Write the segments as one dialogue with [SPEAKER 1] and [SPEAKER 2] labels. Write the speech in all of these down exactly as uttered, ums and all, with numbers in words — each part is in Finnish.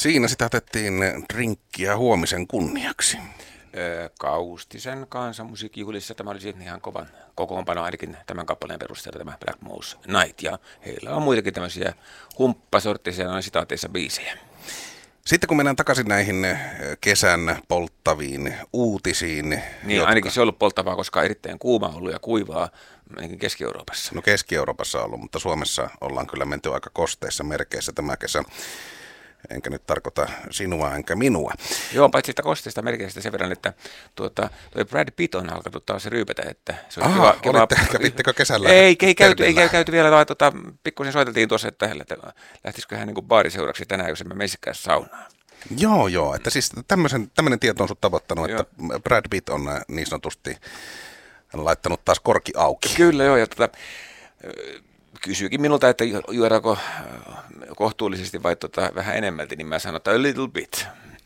[SPEAKER 1] Siinä sitä otettiin drinkkiä huomisen kunniaksi.
[SPEAKER 2] Öö, Kaustisen kansanmusiikkijuhlissa tämä olisi ihan kovan kokoonpano ainakin tämän kappaleen perusteella tämä Black Moose Night. Ja heillä on muitakin tämmöisiä humppasorttisia noin sitaateissa biisejä.
[SPEAKER 1] Sitten kun mennään takaisin näihin kesän polttaviin uutisiin.
[SPEAKER 2] Niin jotka... ainakin se on ollut polttavaa, koska on erittäin kuuma ollut ja kuivaa ainakin Keski-Euroopassa.
[SPEAKER 1] No Keski-Euroopassa on ollut, mutta Suomessa ollaan kyllä menty aika kosteissa merkeissä tämä kesä. Enkä nyt tarkoita sinua enkä minua.
[SPEAKER 2] Joo, paitsi sitä kosteista merkeistä sen verran, että tuota, toi Brad Pitt on alkanut taas ryöpätä, että se on
[SPEAKER 1] Aha,
[SPEAKER 2] kiva.
[SPEAKER 1] Olitte,
[SPEAKER 2] kiva...
[SPEAKER 1] kävittekö kesällä?
[SPEAKER 2] Ei, ei käyty, ei käyty vielä, vaan tuota, pikkusen soiteltiin tuossa, että lähtisikö hän niin baariseuraksi tänään, jos emme meisikään saunaan.
[SPEAKER 1] Joo, joo, että siis tämmöinen tieto on sut tavoittanut, joo. Että Brad Pitt on niin sanotusti laittanut taas korki auki.
[SPEAKER 2] Kyllä joo, ja tuota, kysyykin minulta, että juodaanko kohtuullisesti vai tota, vähän enemmälti, niin mä sanon, että a little bit.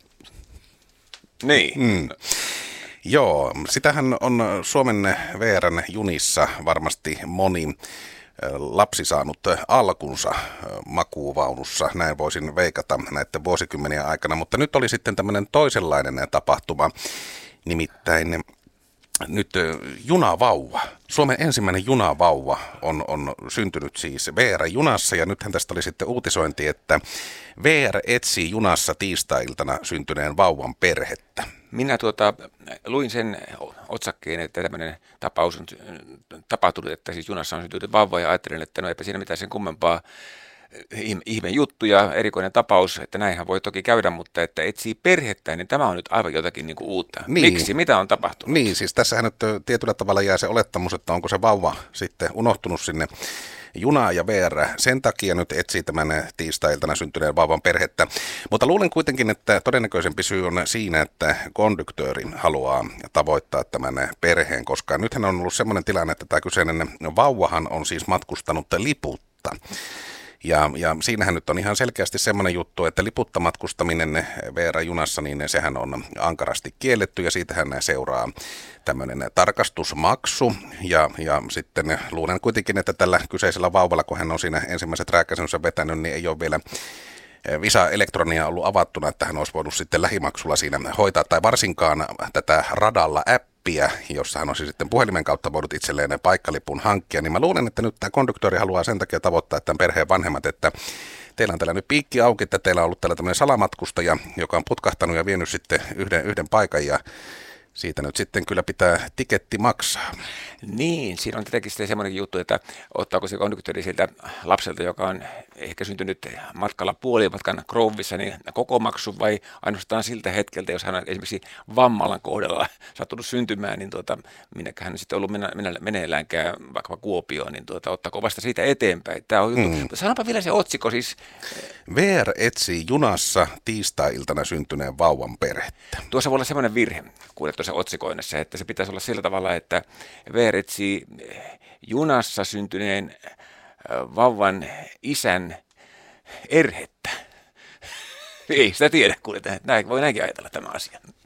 [SPEAKER 2] Niin.
[SPEAKER 1] Mm. Joo, sitähän on Suomen V R:n junissa varmasti moni lapsi saanut alkunsa makuuvaunussa, näin voisin veikata näiden vuosikymmeniä aikana, mutta nyt oli sitten tämmöinen toisenlainen tapahtuma, nimittäin nyt junavauva. Suomen ensimmäinen junavauva on, on syntynyt siis V R-junassa ja nythän tästä oli sitten uutisointi, että V R etsii junassa tiistai-iltana syntyneen vauvan perhettä.
[SPEAKER 2] Minä tuota, luin sen otsakkeen, että tämmöinen tapaus on tapahtunut, että siis junassa on syntynyt vauva ja ajattelin, että no eipä siinä mitään sen kummempaa ihme juttu ja erikoinen tapaus, että näinhän voi toki käydä, mutta että etsii perhettä, niin tämä on nyt aivan jotakin niin kuin uutta.
[SPEAKER 1] Niin.
[SPEAKER 2] Miksi? Mitä on tapahtunut?
[SPEAKER 1] Niin, siis tässähän nyt tietyllä tavalla jää se olettamus, että onko se vauva sitten unohtunut sinne junaan ja V R sen takia nyt etsii tämän tiistai-iltana syntyneen vauvan perhettä. Mutta luulen kuitenkin, että todennäköisempi syy on siinä, että konduktööri haluaa tavoittaa tämän perheen, koska nythän on ollut semmoinen tilanne, että tämä kyseinen vauvahan on siis matkustanut liputta. Ja, ja siinähän nyt on ihan selkeästi semmoinen juttu, että liputta matkustaminen V R-junassa, niin sehän on ankarasti kielletty ja siitähän seuraa tämmöinen tarkastusmaksu. Ja, ja sitten luulen kuitenkin, että tällä kyseisellä vauvalla, kun hän on siinä ensimmäiset rääkkäisensä vetänyt, niin ei ole vielä Visa Elektronia ollut avattuna, että hän olisi voinut sitten lähimaksulla siinä hoitaa, tai varsinkaan tätä radalla appia, jossa hän olisi sitten puhelimen kautta voinut itselleen paikkalipun hankkia, niin mä luulen, että nyt tämä konduktööri haluaa sen takia tavoittaa tämän perheen vanhemmat, että teillä on täällä nyt piikki auki, että teillä on ollut täällä tämmöinen salamatkustaja, joka on putkahtanut ja vienyt sitten yhden, yhden paikan ja siitä nyt sitten kyllä pitää tiketti maksaa.
[SPEAKER 2] Niin, siinä on tietenkin sitten semmoinenkin juttu, että ottaako se konduktööri siltä lapselta, joka on ehkä syntynyt matkalla puolimatkan Krouvissa, niin koko maksu vai ainoastaan siltä hetkeltä, jos hän on esimerkiksi vammalan kohdalla sattunut syntymään, niin tuota, minnekä hän on sitten ollut mene- mene- meneilläänkään vaikka Kuopioon, niin tuota, ottaako vasta siitä eteenpäin. Tämä on juttu. Mm. Mutta sanopa vielä se otsikko siis.
[SPEAKER 1] V R etsii junassa tiistai-iltana syntyneen vauvan perhettä.
[SPEAKER 2] Tuossa voi olla semmoinen virhe, kuulet tuossa otsikoinnissa, että se pitäisi olla sillä tavalla, että V R etsii junassa syntyneen vauvan isän erhettä. Ei sitä tiedä, kuulet. Näin, voi näinkin ajatella tämä asia.